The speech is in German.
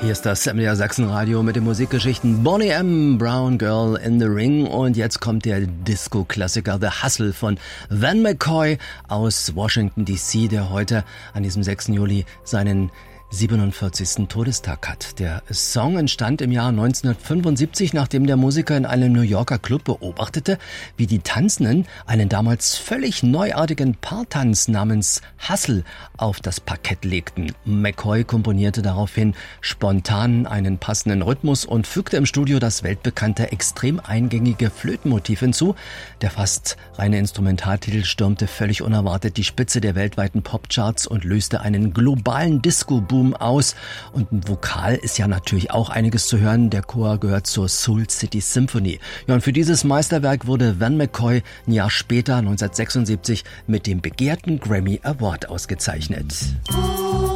Hier ist das MDR Sachsenradio mit den Musikgeschichten Boney M. Brown Girl in the Ring. Und jetzt kommt der Disco-Klassiker The Hustle von Van McCoy aus Washington D.C., der heute an diesem 6. Juli seinen 47. Todestag hat. Der Song entstand im Jahr 1975, nachdem der Musiker in einem New Yorker Club beobachtete, wie die Tanzenden einen damals völlig neuartigen Paartanz namens Hustle auf das Parkett legten. McCoy komponierte daraufhin spontan einen passenden Rhythmus und fügte im Studio das weltbekannte, extrem eingängige Flötenmotiv hinzu. Der fast reine Instrumentaltitel stürmte völlig unerwartet die Spitze der weltweiten Popcharts und löste einen globalen Disco-Boom aus. Und im Vokal ist ja natürlich auch einiges zu hören. Der Chor gehört zur Soul City Symphony. Ja, und für dieses Meisterwerk wurde Van McCoy ein Jahr später, 1976, mit dem begehrten Grammy Award ausgezeichnet.